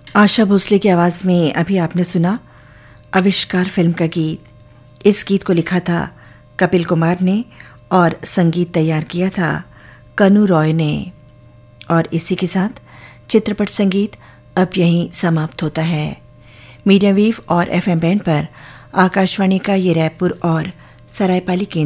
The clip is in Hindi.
आशा भोसले की आवाज़ में अभी आपने सुना आविष्कार फिल्म का गीत। इस गीत को लिखा था कपिल कुमार ने और संगीत तैयार किया था कनु रॉय ने। और इसी के साथ चित्रपट संगीत अब यहीं समाप्त होता है। मीडिया वेव और FM बैंड पर आकाशवाणी का ये रायपुर और सरायपाली केंद्र